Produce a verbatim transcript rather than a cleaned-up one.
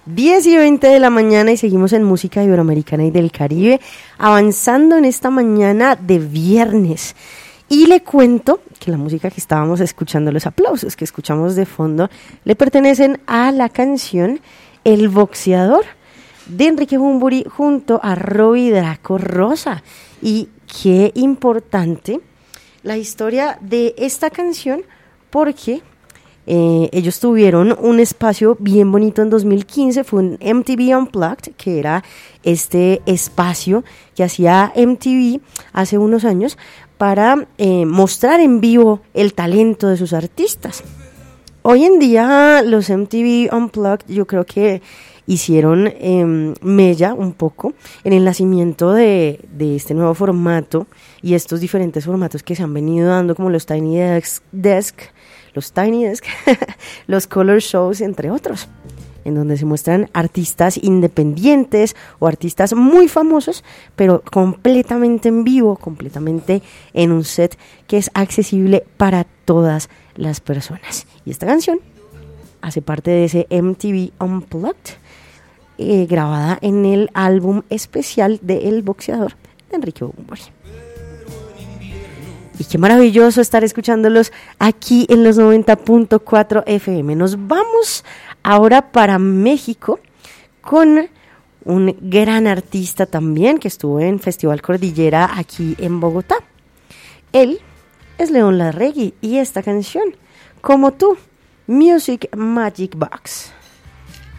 diez y veinte de la mañana y seguimos en música iberoamericana y del Caribe, avanzando en esta mañana de viernes. Y le cuento que la música que estábamos escuchando, los aplausos que escuchamos de fondo, le pertenecen a la canción El Boxeador de Enrique Bunbury junto a Robbie Draco Rosa. Y qué importante la historia de esta canción, porque eh, ellos tuvieron un espacio bien bonito en dos mil quince, fue un M T V Unplugged, que era este espacio que hacía M T V hace unos años para eh, mostrar en vivo el talento de sus artistas. Hoy en día los M T V Unplugged yo creo que hicieron eh, mella un poco en el nacimiento de, de este nuevo formato y estos diferentes formatos que se han venido dando, como los Tiny Desk, Desk los Tiny Desk, los Color Shows, entre otros, en donde se muestran artistas independientes o artistas muy famosos, pero completamente en vivo, completamente en un set que es accesible para todas las personas. Y esta canción hace parte de ese M T V Unplugged, eh, grabada en el álbum especial de El Boxeador de Enrique Bunbury. Y qué maravilloso estar escuchándolos aquí en los noventa punto cuatro F M. Nos vamos ahora para México con un gran artista también que estuvo en Festival Cordillera aquí en Bogotá. Él es León Larregui y esta canción, Como tú, Music Magic Box.